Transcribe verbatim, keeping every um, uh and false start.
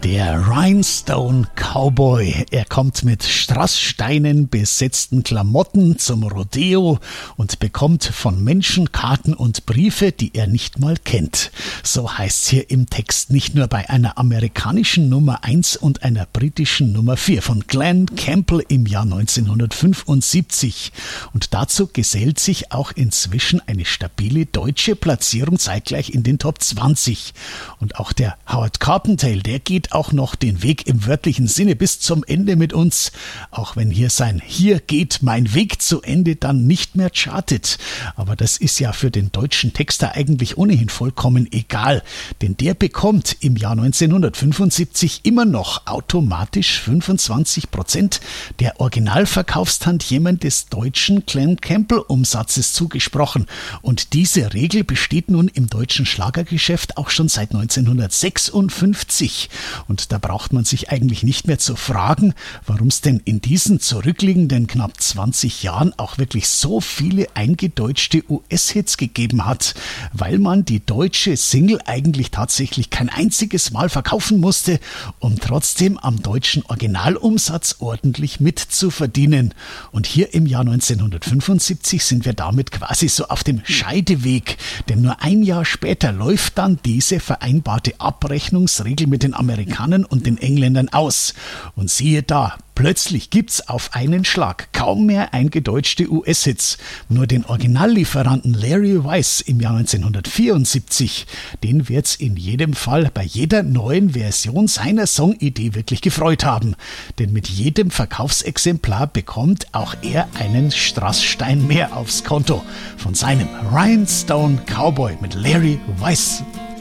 Der Rhinestone Cowboy, er kommt mit Strasssteinen besetzten Klamotten zum Rodeo und bekommt von Menschen Karten und Briefe, die er nicht mal kennt. So heißt's hier im Text, nicht nur bei einer amerikanischen Nummer eins und einer britischen Nummer vier von Glen Campbell im Jahr neunzehnhundertfünfundsiebzig. Und dazu gesellt sich auch inzwischen eine stabile deutsche Platzierung zeitgleich in den Top zwanzig. Und auch der Howard Carpendale, der geht auch noch den Weg im wörtlichen Sinne bis zum Ende mit uns, auch wenn hier sein "Hier geht mein Weg zu Ende" dann nicht mehr chartet. Aber das ist ja für den deutschen Texter eigentlich ohnehin vollkommen egal, denn der bekommt im Jahr neunzehnhundertfünfundsiebzig immer noch automatisch fünfundzwanzig Prozent der Originalverkaufstantiemen des deutschen Glen Campbell Umsatzes zugesprochen. Und diese Regel besteht nun im deutschen Schlagergeschäft auch schon seit neunzehnhundertsechsundfünfzig. Und da braucht man sich eigentlich nicht mehr zu fragen, warum es denn in diesen zurückliegenden knapp zwanzig Jahren auch wirklich so viele eingedeutschte U S-Hits gegeben hat, weil man die deutsche Single eigentlich tatsächlich kein einziges Mal verkaufen musste, um trotzdem am deutschen Originalumsatz ordentlich mitzuverdienen. Und hier im Jahr neunzehnhundertfünfundsiebzig sind wir damit quasi so auf dem Scheideweg, denn nur ein Jahr später läuft dann diese vereinbarte Abrechnungsregel mit den Amerikanern und den Engländern aus. Und siehe da, plötzlich gibt's auf einen Schlag kaum mehr eingedeutschte U S-Hits. Nur den Originallieferanten Larry Weiss im Jahr neunzehnhundertvierundsiebzig, den wird's in jedem Fall bei jeder neuen Version seiner Songidee wirklich gefreut haben. Denn mit jedem Verkaufsexemplar bekommt auch er einen Strassstein mehr aufs Konto von seinem Rhinestone Cowboy mit Larry Weiss.